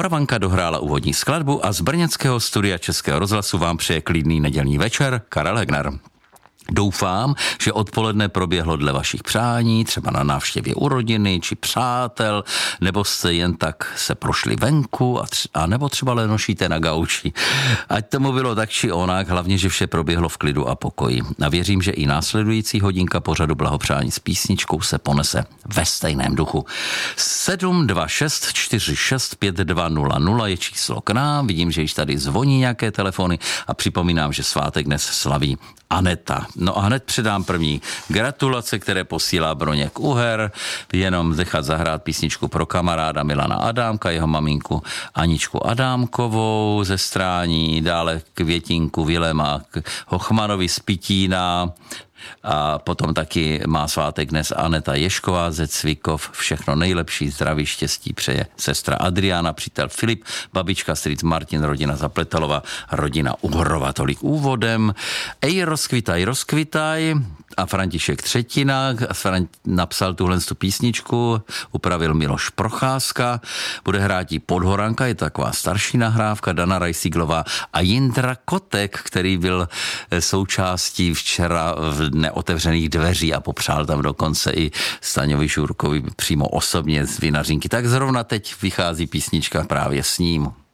Karavanka dohrála úvodní skladbu a z brněnského studia Českého rozhlasu vám přeje klidný nedělní večer Karel Hegnar. Doufám, že odpoledne proběhlo dle vašich přání, třeba na návštěvě u rodiny či přátel, nebo jste jen tak se prošli venku a nebo třeba lenošíte na gauči. Ať tomu bylo tak či onak, hlavně, že vše proběhlo v klidu a pokoji. A věřím, že i následující hodinka pořadu blahopřání s písničkou se ponese ve stejném duchu. 726 46 5200 je číslo k nám. Vidím, že již tady zvoní nějaké telefony a připomínám, že svátek dnes slaví Aneta. No a hned předám první gratulace, které posílá Broněk Uher, jenom nechat zahrát písničku pro kamaráda Milana Adámka, jeho maminku Aničku Adámkovou ze Strání, dále Květinku Vilema Hochmanovi z Pitína, a potom taky má svátek dnes Aneta Ješková ze Cvikov. Všechno nejlepší, zdraví, štěstí přeje sestra Adriána, přítel Filip, babička, strýc Martin, rodina Zapletalova, rodina Uhrova. Tolik úvodem. Ej, rozkvitaj. A František Třetina napsal tuhle písničku, upravil Miloš Procházka, bude hrát i Podhoranka, je to taková starší nahrávka, Dana Rajsiglová a Jindra Kotek, který byl součástí včera v Dne otevřených dveří a popřál tam dokonce i Staňovi Šurkovi přímo osobně z Vinařinky. Tak zrovna teď vychází písnička právě s ním.